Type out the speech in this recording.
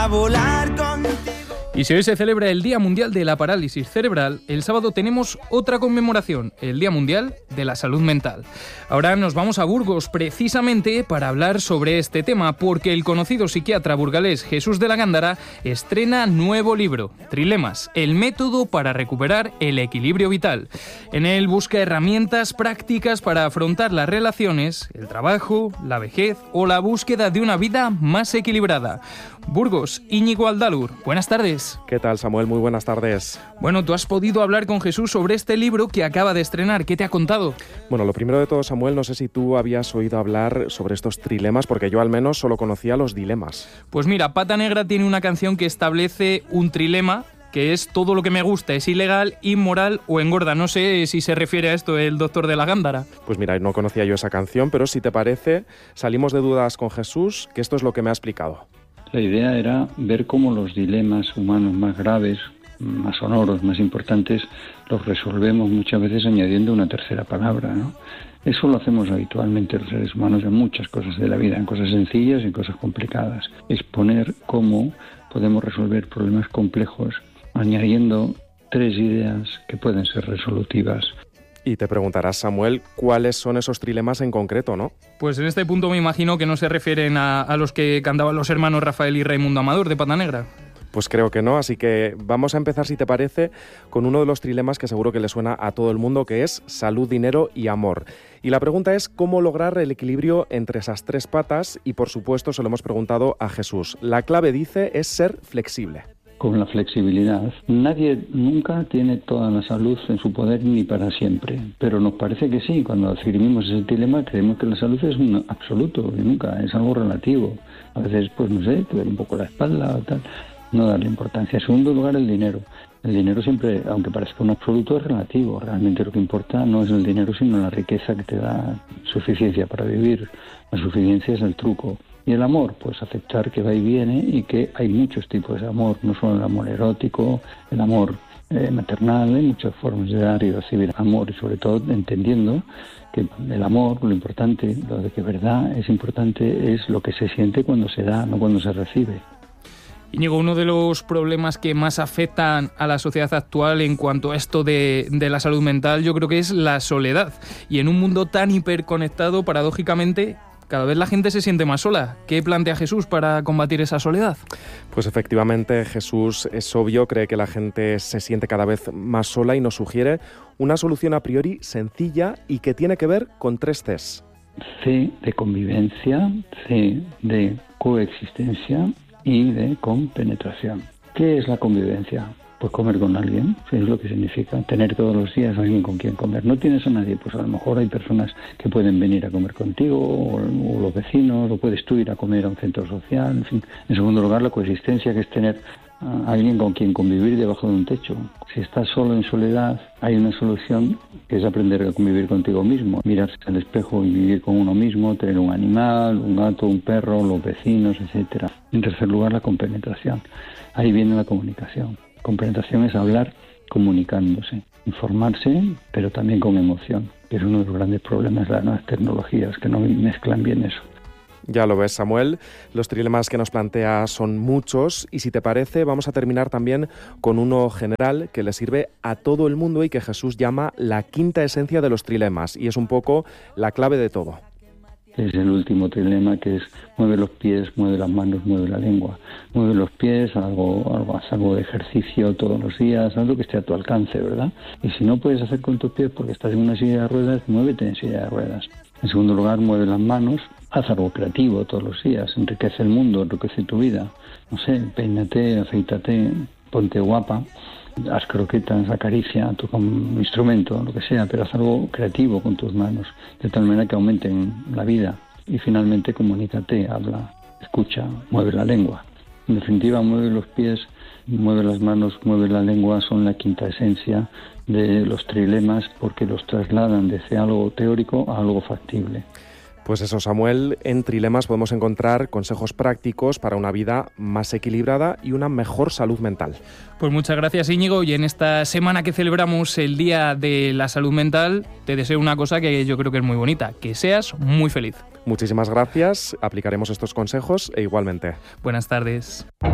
A volar contigo. Y si hoy se celebra el Día Mundial de la Parálisis Cerebral, el sábado tenemos otra conmemoración, el Día Mundial de la Salud Mental. Ahora nos vamos a Burgos precisamente para hablar sobre este tema, porque el conocido psiquiatra burgalés Jesús de la Gándara estrena nuevo libro, Trilemas, el método para recuperar el equilibrio vital. En él busca herramientas prácticas para afrontar las relaciones, el trabajo, la vejez o la búsqueda de una vida más equilibrada. Burgos, Íñigo Aldalur, buenas tardes. ¿Qué tal, Samuel? Muy buenas tardes. Bueno, tú has podido hablar con Jesús sobre este libro que acaba de estrenar. ¿Qué te ha contado? Bueno, lo primero de todo, Samuel, no sé si tú habías oído hablar sobre estos trilemas, porque yo al menos solo conocía los dilemas. Pues mira, Pata Negra tiene una canción que establece un trilema, que es todo lo que me gusta es ilegal, inmoral o engorda. No sé si se refiere a esto el doctor de la Gándara. Pues mira, no conocía yo esa canción, pero si te parece, salimos de dudas con Jesús, que esto es lo que me ha explicado. La idea era ver cómo los dilemas humanos más graves, más sonoros, más importantes, los resolvemos muchas veces añadiendo una tercera palabra, ¿no? Eso lo hacemos habitualmente los seres humanos en muchas cosas de la vida, en cosas sencillas y en cosas complicadas. Exponer cómo podemos resolver problemas complejos añadiendo 3 ideas que pueden ser resolutivas. Y te preguntarás, Samuel, ¿cuáles son esos trilemas en concreto, no? Pues en este punto me imagino que no se refieren a los que cantaban los hermanos Rafael y Raimundo Amador de Pata Negra. Pues creo que no, así que vamos a empezar, si te parece, con uno de los trilemas que seguro que le suena a todo el mundo, que es salud, dinero y amor. Y la pregunta es cómo lograr el equilibrio entre esas 3 patas y, por supuesto, se lo hemos preguntado a Jesús. La clave, dice, es ser flexible. Con la flexibilidad. Nadie nunca tiene toda la salud en su poder ni para siempre, pero nos parece que sí. Cuando escribimos ese dilema creemos que la salud es un absoluto y nunca, es algo relativo. A veces, pues no sé, te duele un poco la espalda o tal, no darle importancia. En segundo lugar, el dinero. El dinero siempre, aunque parezca un absoluto, es relativo. Realmente lo que importa no es el dinero, sino la riqueza que te da suficiencia para vivir. La suficiencia es el truco. Y el amor, pues aceptar que va y viene y que hay muchos tipos de amor, no solo el amor erótico, el amor maternal, hay muchas formas de dar y recibir amor y sobre todo entendiendo que el amor, lo importante, lo de que verdad es importante es lo que se siente cuando se da, no cuando se recibe. Íñigo, uno de los problemas que más afectan a la sociedad actual en cuanto a esto de la salud mental, yo creo que es la soledad. Y en un mundo tan hiperconectado, paradójicamente, cada vez la gente se siente más sola. ¿Qué plantea Jesús para combatir esa soledad? Pues efectivamente, Jesús, es obvio, cree que la gente se siente cada vez más sola y nos sugiere una solución a priori sencilla y que tiene que ver con 3 Cs. C de convivencia, C de coexistencia y de compenetración. ¿Qué es la convivencia? Pues comer con alguien, es lo que significa tener todos los días a alguien con quien comer. No tienes a nadie, pues a lo mejor hay personas que pueden venir a comer contigo, o los vecinos, o puedes tú ir a comer a un centro social, en fin. En segundo lugar, la coexistencia, que es tener a alguien con quien convivir debajo de un techo. Si estás solo en soledad, hay una solución que es aprender a convivir contigo mismo, mirarse al espejo y vivir con uno mismo, tener un animal, un gato, un perro, los vecinos, etcétera. En tercer lugar, la compenetración. Ahí viene la comunicación. Compenetración es hablar comunicándose, informarse, pero también con emoción, que es uno de los grandes problemas de las nuevas tecnologías, que no mezclan bien eso. Ya lo ves, Samuel, los trilemas que nos plantea son muchos y si te parece vamos a terminar también con uno general que le sirve a todo el mundo y que Jesús llama la quinta esencia de los trilemas y es un poco la clave de todo. Es el último trilema, que es mueve los pies, mueve las manos, mueve la lengua. Mueve los pies, haz algo de ejercicio todos los días, haz lo que esté a tu alcance, ¿verdad? Y si no puedes hacer con tus pies porque estás en una silla de ruedas, muévete en silla de ruedas. En segundo lugar, mueve las manos, haz algo creativo todos los días, enriquece el mundo, enriquece tu vida. No sé, peínate, afeítate, ponte guapa. Haz croquetas, acaricia, toca un instrumento, lo que sea, pero haz algo creativo con tus manos, de tal manera que aumenten la vida. Y finalmente, comunícate, habla, escucha, mueve la lengua. En definitiva, mueve los pies, mueve las manos, mueve la lengua, son la quinta esencia de los trilemas porque los trasladan desde algo teórico a algo factible. Pues eso, Samuel, en Trilemas podemos encontrar consejos prácticos para una vida más equilibrada y una mejor salud mental. Pues muchas gracias, Íñigo, y en esta semana que celebramos el Día de la Salud Mental, te deseo una cosa que yo creo que es muy bonita, que seas muy feliz. Muchísimas gracias, aplicaremos estos consejos e igualmente. Buenas tardes.